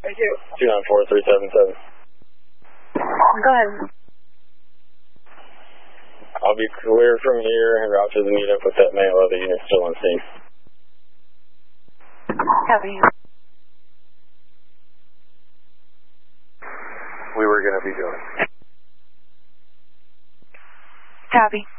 Thank you. 294377. Go ahead. I'll be clear from here and route to the meetup with that male. Other unit still on scene. Copy. We were going to be doing. Copy.